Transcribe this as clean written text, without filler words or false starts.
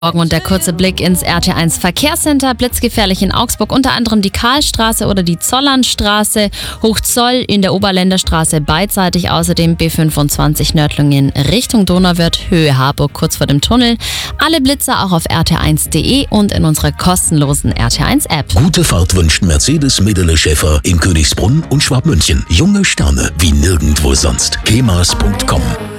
Und der kurze Blick ins RT1 Verkehrscenter. Blitzgefährlich in Augsburg, unter anderem die Karlstraße oder die Zollernstraße, Hochzoll in der Oberländerstraße beidseitig, außerdem B25 Nördlingen Richtung Donauwörth, Höhe Harburg kurz vor dem Tunnel. Alle Blitze auch auf rt1.de und in unserer kostenlosen RT1 App. Gute Fahrt wünscht Mercedes Medele Schäfer in Königsbrunn und Schwabmünchen. Junge Sterne wie nirgendwo sonst. kemas.com